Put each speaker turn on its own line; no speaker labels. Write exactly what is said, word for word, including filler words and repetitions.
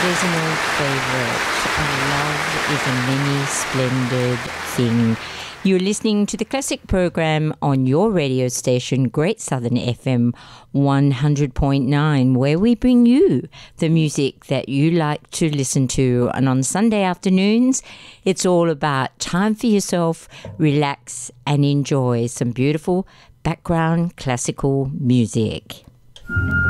There's an old favourite. Love is a many splendid thing. You're listening to the classic program on your radio station, Great Southern F M one hundred point nine, where we bring you the music that you like to listen to. And on Sunday afternoons, it's all about time for yourself, relax and enjoy some beautiful background classical music.